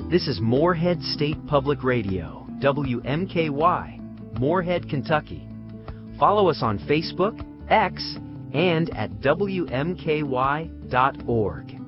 This is Morehead State Public Radio, WMKY, Morehead, Kentucky. Follow us on Facebook, X, and at WMKY.org.